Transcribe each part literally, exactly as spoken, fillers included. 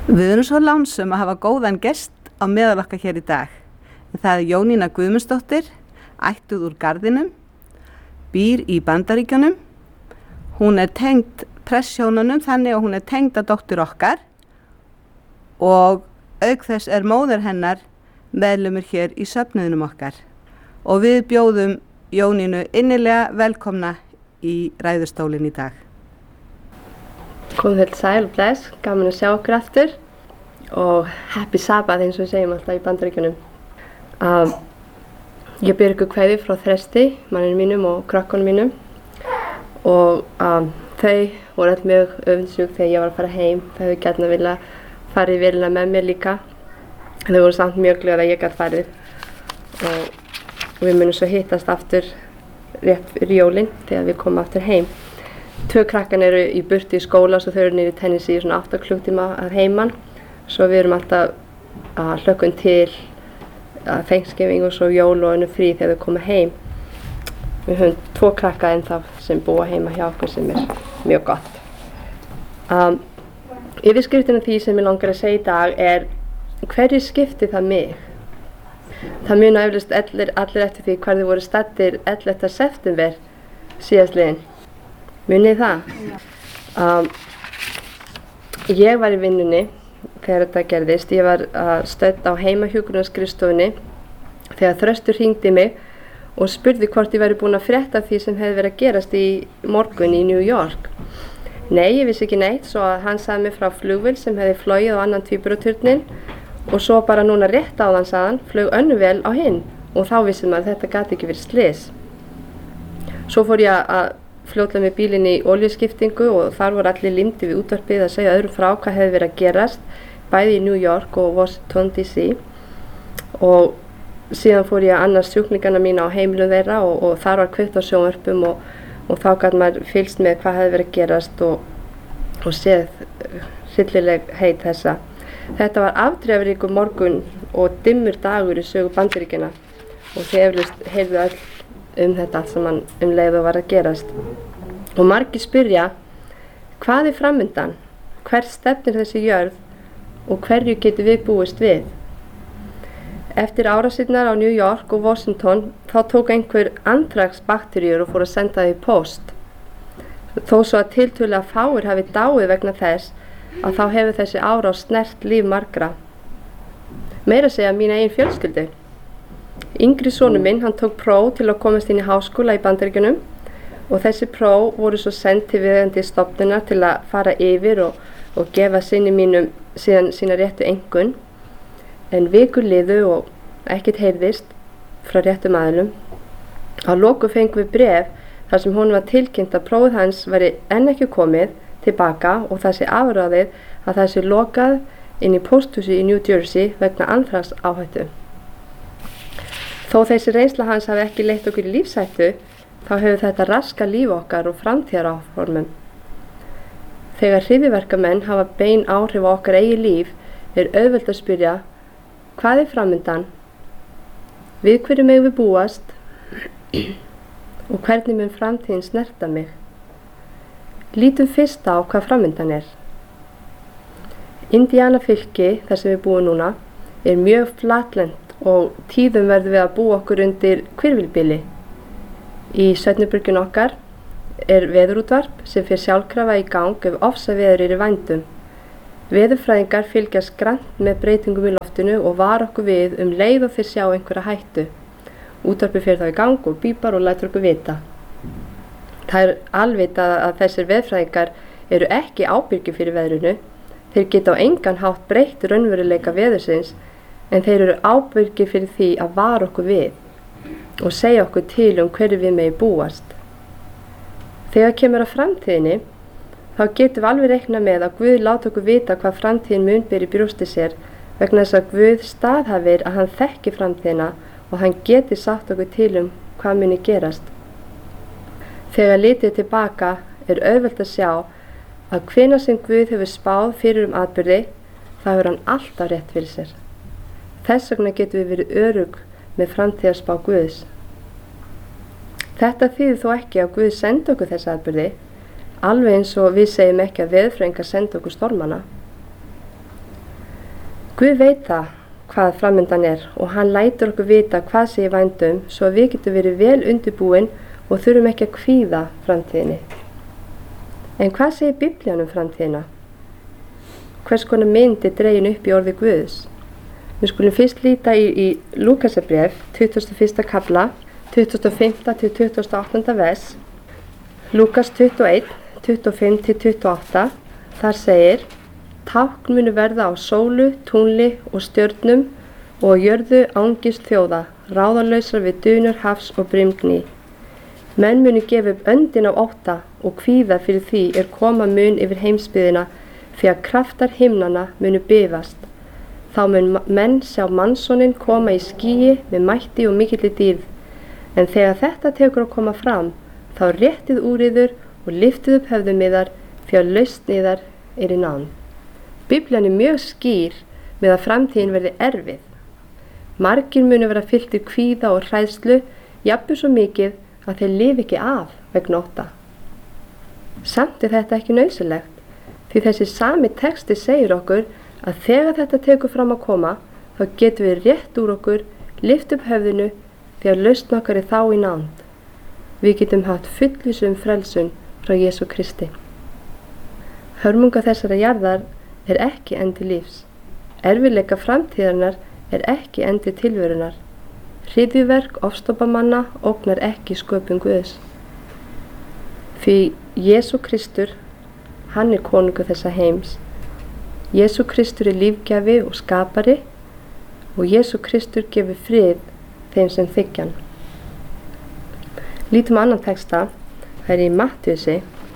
Við erum svo lánsum að hafa góðan gest á meðal okkar hér í dag. Það er Jónína Guðmundsdóttir, ættuð úr Garðinum, býr í Bandaríkjunum. Hún er tengd presshjónunum þannig að hún er tengd að dóttur okkar og auk þess er móðir hennar meðlumur hér í söfnuðinum okkar. Og við bjóðum Jónínu innilega velkomna í ræðustólinn í dag. Komið til sæl og bless, gaman að sjá okkur aftur og happy Sabbath eins og við segjum alltaf í Bandaríkjunum. Um, ég ber ykkur kveðju frá Þresti, manninu mínum og krökkunum mínum og um, þau voru öll mjög öfundsjúk þegar ég var að fara heim. Þau hefðu gjarnan viljað fara í vélina með mér líka. Þau voru samt mjög glöð að ég gat farið og við munum svo hittast aftur rétt fyrir jólin þegar við komum aftur heim. Tvö krakkan eru í burtu í skóla og þau eru niður í Tennessee í svona átta klukkutíma að heiman. Svo við erum alltaf að hlökkum til að Thanksgiving og svo jól og önnur frí þegar við komum heim. Við höfum tvo krakka ennþá sem búa heima hjá okkur sem er mjög gott. Um, yfirskriftin af því sem ég langar að segja í dag er hverju skipti það mig? Það muna eflaust allir, allir eftir því hvar þið voru staddir ellefta september síðastliðinn. Munið það? Um, ég var í vinnunni þegar þetta gerðist. Ég var uh, stödd á heimahjúkrunarskrifstofunni þegar Þröstur hringdi mig og spurði hvort ég væri búin að frétta því sem hefði verið að gerast í morgun í New York. Nei, ég vissi ekki neitt, svo að hann sagði mig frá flugvél sem hefði flogið á annan tvíburarturnin og svo bara núna rétt áðan sagði hann, flög önnur vél á hinn og þá vissi maður að þetta gat ekki verið slys. Svo fór ég að fljótlega með bílinn í olíuskiptingu og þar voru allir límdi við útvarpið að segja öðrum frá hvað hefði verið að gerast, bæði í New York og Washington D C og síðan fór ég að annast sjúklingana mína á heimilum þeirra og, og þar var kveikt á sjónvörpum og, og þá gat maður fylgst með hvað hefði verið að gerast og, og séð hryllileg heit þessa. Þetta var afdrifaríkur morgun og dimmur dagur í sögu Bandaríkjanna og þið eflaust heyrðu öll um þetta allt sem hann um leið og var að gerast. Og margir spyrja, hvað er framundan? Hver stefnir þessi jörð og hverju getur við búist við? Eftir árásirnar á New York og Washington þá tók einhver antrax-bakteríur og fór að senda þau í póst. Þó svo að tiltölulega fáir hafi dáið vegna þess að þá hefur þessi árás snert líf margra. Meira að segja mína eigin fjölskyldu. Yngri sonur minn, hann tók próf til að komast inn í háskóla í Bandaríkjunum og þessi próf voru svo send til viðeigandi stofnunar til að fara yfir og, og gefa sinni mínum síðan sína réttu einkunn. En vikur liðu og ekkert heyrðist frá réttum aðilum. Á lokum fengum við bréf þar sem hún var tilkynnt að prófið hans væri enn ekki komið tilbaka og það sé afráðið að það sé lokað inn í pósthúsi í New Jersey vegna anþrax áhættu. Þó þessi reynsla hans hafi ekki leitt okkur í lífshættu, þá hefur þetta raska líf okkar og framtíðaráformum. Þegar hryðjuverkamenn hafa bein áhrif á okkar eigið líf, er auðvelt að spyrja, hvað er framundan? Við hverju megum við búast? Og hvernig mun framtíðin snerta mig? Lítum fyrst á hvað framundan er. Indiana fylki, þar sem við búum núna, er mjög flatlent og tíðum verðum við að búa okkur undir hvirfilbyli. Í svefnherberginu okkar er veðurútvarp sem fer sjálfkrafa í gang ef ofsaveður er í vændum. Veðurfræðingar fylgjast grannt með breytingum í loftinu og vara okkur við um leið og þeir sjá einhverja hættu. Útvarpið fer þá í gang og bípar og lætur okkur vita. Það er alvitað að þessir veðurfræðingar eru ekki ábyrgir fyrir veðrinu. Þeir geta á engan hátt breytt raunveruleika veðursins en þeir eru ábyrgir fyrir því að vara okkur við og segja okkur til um hverju við megi búast. Þegar kemur að framtíðinni, þá getum við alveg reikna með að Guð láta okkur vita hvað framtíðin mun ber í brjósti sér vegna þess að Guð staðhæfir að hann þekki framtíðina og hann geti sagt okkur til um hvað muni gerast. Þegar litið tilbaka er auðvelt að sjá að hvenær sem Guð hefur spáð fyrir um atburði, þá hefur hann alltaf rétt fyrir sér. Þess vegna getum við verið örugg með framtíðarspá Guðs. Þetta þýðir þó ekki að Guð sendi okkur þessa atburði, alveg eins og við segjum ekki að veðurfræðingar sendi okkur stormana. Guð veit það hvað framundan er og hann lætur okkur vita hvað sé í vændum svo að við getum verið vel undirbúin og þurfum ekki að kvíða framtíðinni. En hvað segir Biblían um framtíðina? Hvers konar mynd er dregin upp í orði Guðs? Við skulum fyrst líta í, í Lúkasarbréf, tuttugasta og fyrsta kafla, tuttugasta og fimmta til tuttugasta og áttunda vers. Lúkas tuttugu og eitt, tuttugu og fimm til tuttugu og átta. Þar segir: Tákn munu verða á sólu, tungli og stjörnum og á jörðu angist þjóða, ráðalausra við dunur hafs og brimgný. Menn munu gefa upp öndin á ótta og kvíða fyrir því er koma mun yfir heimsbyggðina, því að kraftar himnanna munu bifast. Þá mun menn sjá mannssoninn koma í skýi með mætti og mikilli dýrð. En þegar þetta tekur að koma fram, þá réttið úr yður og liftið upp höfðum yðar, því að lausn yðar er í nánd. Biblían er mjög skýr með að framtíðin verði erfið. Margir munu vera fylltir kvíða og hræðslu, jafnvel svo mikið að þeir lifi ekki af vegna ótta. Samt er þetta ekki nauðsynlegt, því þessi sami texti segir okkur að þegar þetta tekur fram að koma, þá getum við rétt úr okkur, lyft upp höfðinu, því að lausn okkar er þá í nánd. Við getum haft fullvissu um frelsun frá Jesú Kristi. Hörmunga þessara jarðar er ekki endi lífs. Erfiðleika framtíðarinnar er ekki endi tilverunar. Hryðjuverk ofstoppamanna ógnar ekki sköpun Guðs. Því Jesú Kristur, hann er konungur þessa heims. Jesú Kristur er lífgjafi og skapari og Jesú Kristur gefur frið þeim sem þiggja hann. Lítum á annan texta, það er í Matthíusi.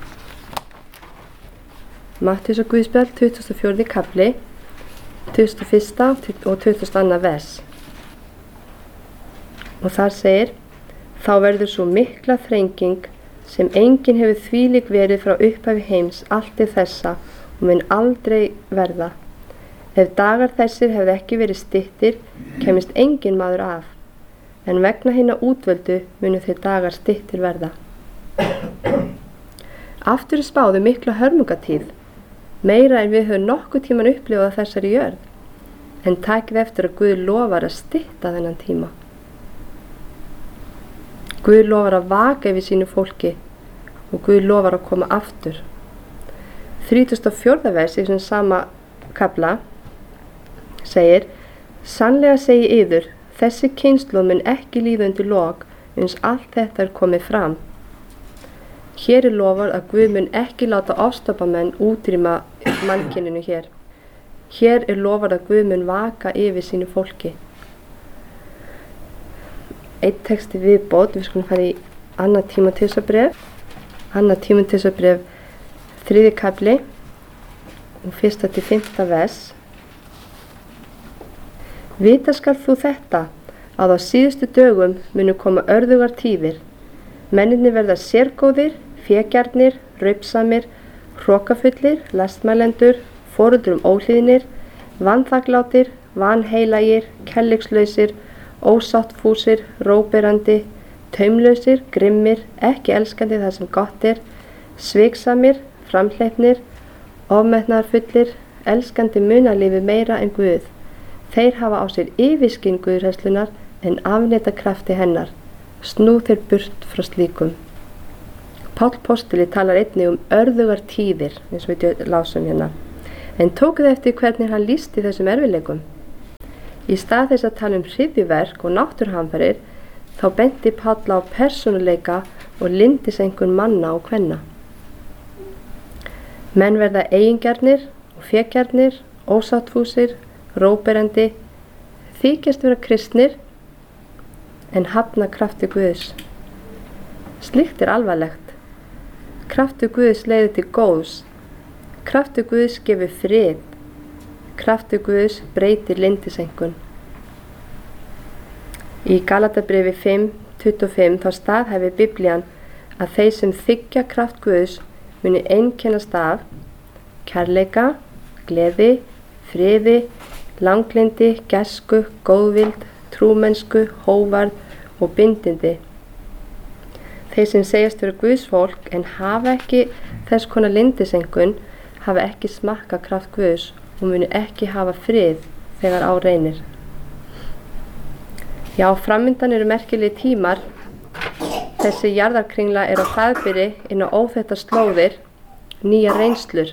Matthíus og Guðspjall, tuttugasta og fjórði kafli, tuttugasta og fyrsta og tuttugasta og annað vers. Og þar segir: Þá verður svo mikla þrenging sem enginn hefur þvílík verið frá upphafi heims allt til þessa og mun aldrei verða. Ef dagar þessir hefði ekki verið styttir, kemist enginn maður af, en vegna hinna útvöldu munu þeir dagar styttir verða. Aftur er spáðu mikla hörmungatíð, meira en við höfum nokkuð tíman upplifað þessari jörð, en takið eftir að Guð lofar að stytta þennan tíma. Guð lofar að vaka yfir sínu fólki og Guð lofar að koma aftur. þrítugasta og fjórða vers í þessum sama kafla segir: Sannlega segi yður, þessi kynslóð mun ekki líða undir lok uns allt þetta er komið fram. Hér er lofað að Guð mun ekki láta ofstoppamenn útrýma mannkyninu hér. Hér er lofað að Guð mun vaka yfir sínu fólki. Eitt texti viðbót, við skulum fara í annað Tímóteusarbréf, annað Tímóteusarbréf, þriðji kafli og fyrsta til fimmta vers. Vita skal þú þetta, að á síðustu dögum munu koma örðugar tíðir. Mennirnir verða sérgóðir, fégjarnir, raupsamir, hrokafullir, lastmælendur, foreldrum óhlýðnir, vanþakklátir, vanheilagir, kærleikslausir, ósáttfúsir, róberandi, taumlausir, grimmir, ekki elskandi það sem gott er, sviksamir, framhleypnir, ofmetnaðarfullir, elskandi munalífi meira en Guð. Þeir hafa á sér yfirskyn Guðhræðslunnar en afneita krafti hennar. Snú þeir burt frá slíkum. Páll postuli talar einnig um örðugar tíðir, eins og við lásum hérna. En tókuð eftir hvernig hann lýsti þessum erfiðleikum. Í stað þess að tala um hryðjuverk og náttúruhamfarir, þá benti Páll á persónuleika og lindisengun manna og kvenna. Menn verða eigingjarnir og fégjarnir, ósáttfúsir, róberandi, þykjast vera kristnir, en hafna krafti Guðs. Slíkt er alvarlegt. Krafti Guðs leiðir til góðs. Krafti Guðs gefur frið. Krafti Guðs breytir lindisengun. Í Galatabréfi fimm tuttugu og fimm þá staðhæfir Biblían að þeir sem þiggja kraft Guðs muni einkennast af kærleika, gleði, friði, langlindi, gæsku, góðvild, trúmennsku, hóvarð og bindindi. Þeir sem segjast vera Guðs fólk en hafa ekki þess konar lindisengun hafa ekki smakka kraft Guðs og muni ekki hafa frið þegar á reynir. Já, framundan eru merkilegi tímar. Þessi jarðarkringla er á hraðbyri inn á óþekktar slóðir, nýjar reynslur.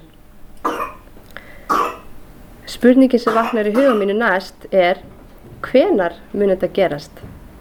Spurningin sem vaknar í huga mínu næst er: hvenær mun þetta gerast?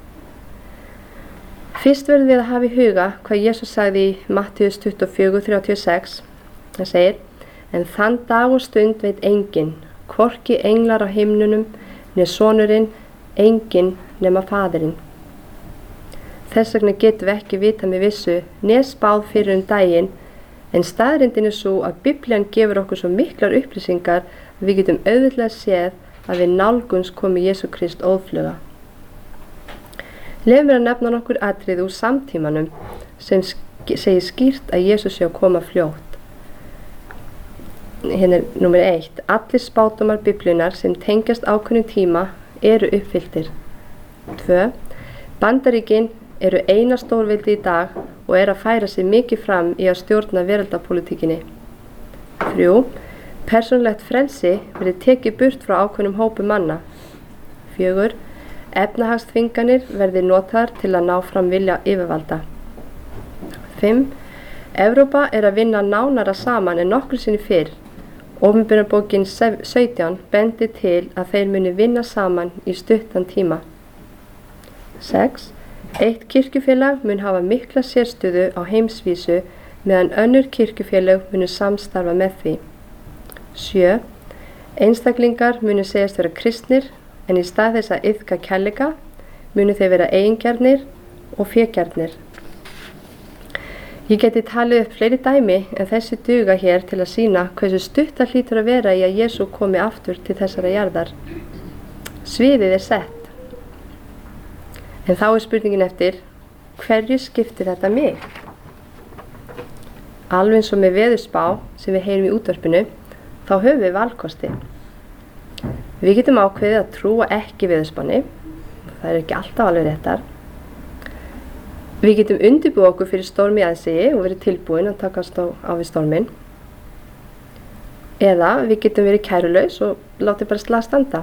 Fyrst verðum við að hafa í huga hvað Jesús sagði í Mattheus tuttugu og fjögur þrjátíu og sex. Það segir: en þann dag og stund veit enginn, hvorki englar á himnunum, né sonurinn, enginn nema faðirinn. Þess vegna getum við ekki vita með vissu, né spáð fyrir um daginn, en staðreyndin er svo að Biblían gefur okkur svo miklar upplýsingar að við getum auðvitað séð að við nálgunst komi Jesú Krist óðfluga. Leyfum mér að nefna nokkur atriði úr samtímanum sem segir skýrt að Jesús sé að koma fljótt. Hérna er númer eitt. Allir spádómar Biblíunnar sem tengjast ákveðnum tíma eru uppfylltir. Tvö. Bandaríkin eru eina stórveldi í dag og er að færa sig mikið fram í að stjórna veraldarpólitíkinni. Þrjú. Persónulegt frelsi verið tekið burt frá ákveðnum hópum manna. Fjögur. Efnahagsþvinganir verði notaðar til að ná fram vilja yfirvalda. Fimm. Evrópa er að vinna nánara saman en nokkru sinni fyrr. Opinberunarbókin sautján bendir til að þeir muni vinna saman í stuttan tíma. Sex. Eitt kirkjufélag mun hafa mikla sérstöðu á heimsvísu meðan önnur kirkjufélag munu samstarfa með því. Sjö. Einstaklingar munu segjast vera kristnir, en í stað þess að iðka kærleika munu þeir vera eigingjarnir og fégjarnir. Ég geti talið upp fleiri dæmi en þessi duga hér til að sýna hversu stutt það hlýtur að vera í að Jesú komi aftur til þessara jarðar. Sviðið er sett. En þá er spurningin eftir: hverju skiptir þetta mig? Alveg eins og með veðurspá sem við heyrum í útvarpinu, þá höfum við valkosti. Við getum ákveðið að trúa ekki veðurspánni, það er ekki alltaf alveg réttar. Við getum undirbúið okkur fyrir storm í aðsigi og verið tilbúin að takast á, á við storminn. Eða við getum verið kærulaus og látið bara slag standa.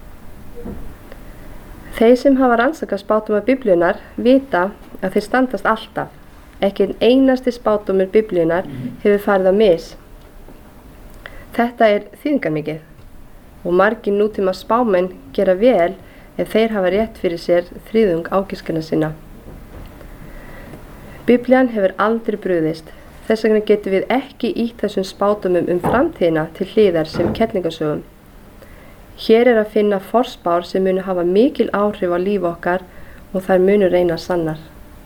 Þeir sem hafa rannsakað spádóma Biblíunnar vita að þeir standast alltaf. Ekki einn einasti spádómur Biblíunnar hefur farið á mis. Þetta er þýðingarmikið og margir nútíma spámenn gera vel ef þeir hafa rétt fyrir sér þriðjung ágiskana sinna. Biblían hefur aldrei brugðist. Þess vegna getum við ekki ýtt þessum spádómum um framtíðina til hliðar sem kellingasögum. Hér er að finna forspár sem munu hafa mikil áhrif á líf okkar og þær munu reyna sannar.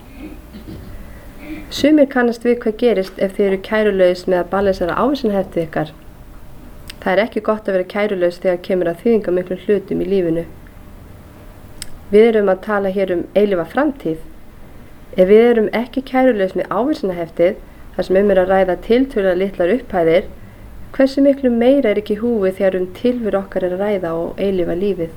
Sumir kannast við hvað gerist ef þið eru kærulaus með að ballesara ávísunarheftið ykkar. Það er ekki gott að vera kærulaus þegar kemur að þýðingarmiklum hlutum í lífinu. Við erum að tala hér um eilífa framtíð. Ef við erum ekki kærulaus með ávísunarheftið, þar sem um er að ræða tiltölulega litlar upphæðir, hversu miklu meira er ekki húfi þegar um tilveru okkar er að ræða og eilífa lífið.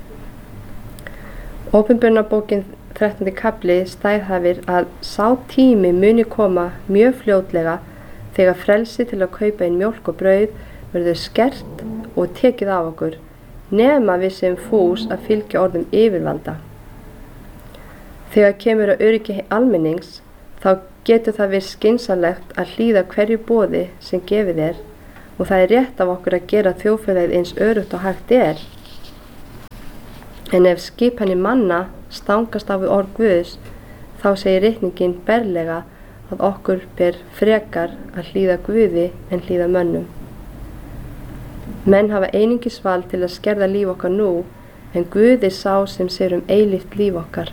Opinberunarbókin þrettándi kafli staðhæfir að sá tími muni koma mjög fljótlega þegar frelsi til að kaupa inn mjólk og brauð verður skert og tekið af okkur, nema við sem fús að fylgja orðum yfirvalda. Þegar kemur að öryggi almennings, þá getur það verið skynsamlegt að hlýða hverju boði sem gefið er, og það er rétt af okkur að gera þjóðfélagið eins öruggt og hægt er. En ef skipanir manna stangast á við orð Guðs, þá segir ritningin berlega að okkur ber frekar að hlýða Guði en hlýða mönnum. Menn hafa einungis vald til að skerða líf okkar nú, en Guð er sá sem sér um eilíft líf okkar.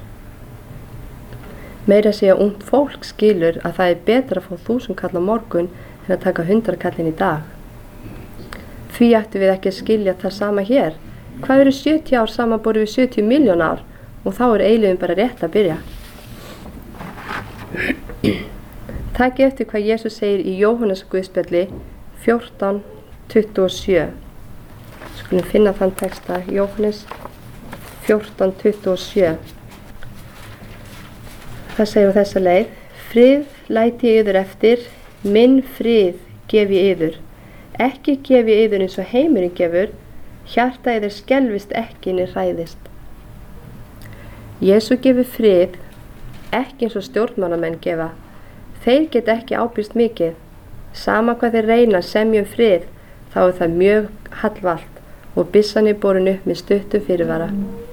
Meira að segja ungt fólk skilur að það er betra að fá þúsund kall á morgun en að taka hundra kallin í dag. Því ættum við ekki að skilja það sama hér. Hvað eru sjötíu ár samanborið við sjötíu milljón ár og þá er eilífin bara rétt að byrja. Takið eftir hvað Jesús segir í Jóhannes guðspjalli fjórtán tuttugu og sjö. Skulum finna þann texta, Jóhannes fjórtán tuttugu og sjö. Það segir á þessa leið: frið læti ég yður eftir, minn frið gef ég yður. Ekki gef ég yður eins og heimurinn gefur, Hjarta yðar skelfist ekki né hræðist. Jesú gefur frið, ekki eins og stjórnmálamenn gefa. Þeir geta ekki ábyrgst mikið. Sama hvað þeir reyna að semja um frið, þá er það mjög hallvalt og byssan er borin upp með stuttum fyrirvara.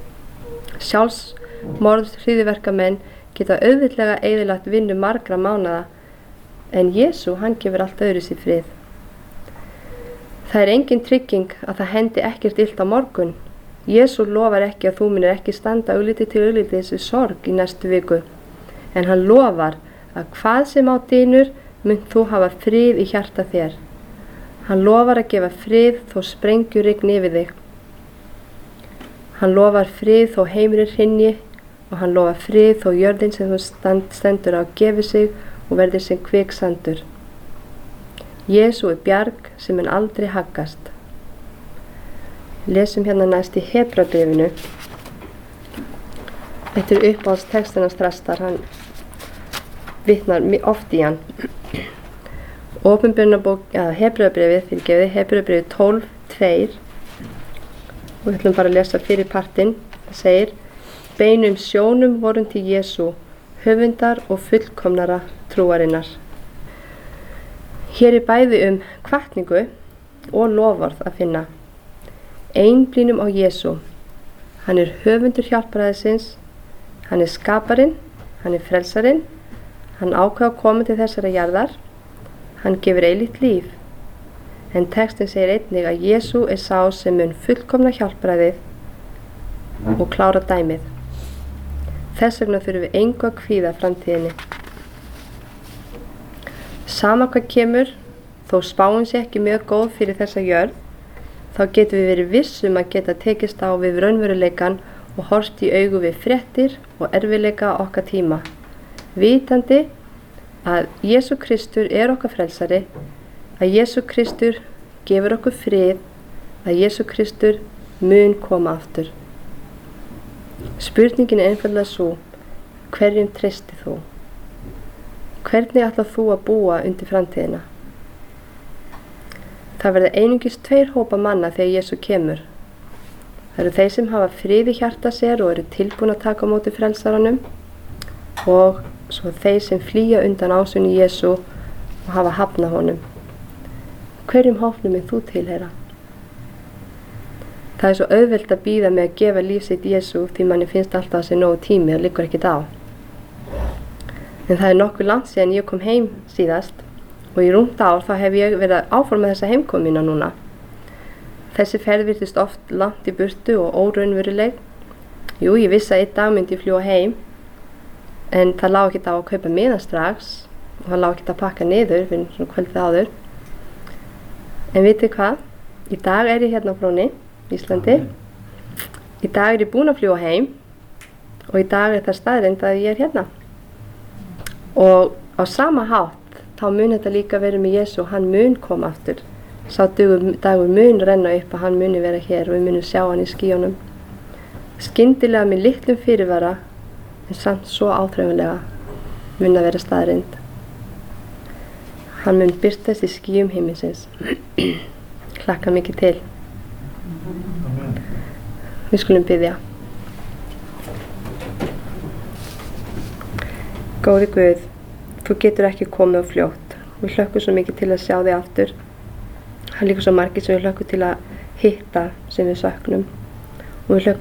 Sjálfsmorð hryðjuverkamenn geta auðvitað eyðilagt vinnu margra mánaða, en Jesú, hann gefur allt öðru sér frið. Það er engin trygging að það hendi ekkert illt á morgun. Jesú lofar ekki að þú munir ekki standa augliti til augliti þessu sorg í næstu viku, en hann lofar að hvað sem á dynur mun þú hafa frið í hjarta þér. Hann lofar að gefa frið þó sprengjur rigni yfir þig. Hann lofar frið þó heimurinn hrynji og hann lofar frið þó jörðin sem þú stand, stendur á gefi sig og verður sem kviksandur. Jesú er bjarg sem mun aldrei haggast. Lesum hérna næst í Hebreabréfinu. Þetta er uppáhaldstextinn hans Þrastar, hann vitnar oft í hann. Opinberunarbók, eða Hebreabréfið, fyrirgefið, Hebreabréfið tólf tvö. Og við ætlum bara að lesa fyrir partinn. Það segir: Beinum sjónum vorum til Jesú, höfundar og fullkomnara trúarinnar. Hér er bæði um hvatningu og loforð að finna. Einblínum á Jesú. Hann er höfundur hjálparæðisins, hann er skaparinn, hann er frelsarinn, hann ákvað að koma til þessara jarðar, hann gefur eilíft líf. En textin segir einnig að Jesú er sá sem mun fullkomna hjálparæðið og klára dæmið. Þess vegna þurfum við engu að kvíða framtíðinni. Sama hvað kemur, þó spáin sé ekki mjög góð fyrir þessa jörð, þá getum við verið vissum að geta tekist á við raunveruleikan og horft í augu við fréttir og erfiðleika okkar tíma, vitandi að Jesú Kristur er okkar frelsari, að Jesú Kristur gefur okkur frið, að Jesú Kristur mun koma aftur. Spurningin er einfaldlega svo: hverjum treystir þú? Hvernig ætlar þú að búa undir framtíðina? Það verða einungis tveir hópa manna þegar Jesú kemur. Það eru þeir sem hafa frið í hjarta sér og eru tilbúin að taka á móti frelsaranum, og svo þeir sem flýja undan ásýni Jesú og hafa hafnað honum. Hverjum hópnum er þú tilheyra? Það er svo auðvelt að bíða með að gefa líf sitt Jesú því manni finnst alltaf að sé nógu tími og liggur ekkert á. En það er nokkuð langt síðan ég kom heim síðast, og í rúmt ár þá hef ég verið að áforma þessa heimkomina núna. Þessi ferð virtist oft langt í burtu og óraunveruleg. Jú, ég vissi að einn dag myndi ég fljúga heim, en það lá ekkert á að kaupa miðan strax og það lá ekkert að pakka niður fyrir svona kvöldið áður. En vitið hvað? Í dag er ég hérna á Fróni, Íslandi. Í dag er ég búin að fljúga heim og í dag er það staðreynd að ég er hérna. Og á sama hátt þá mun þetta líka verið með Jesú, hann mun koma aftur. Sá dagur, dagur mun renna upp að hann muni vera hér og við munum sjá hann í skýjunum. Skyndilega með litlum fyrirvara, en samt svo áþreifanlega mun að vera staðreynd. Hann mun birtast í skýjum himinsins. Hlakka mikið til. Við skulum biðja. Góði Guð, þú getur ekki komið á fljótt. Við hlökkum svo mikið til að sjá þig aftur. Það er líka svo margir sem við hlökkum til að hitta sem við söknum. Og við hlökkum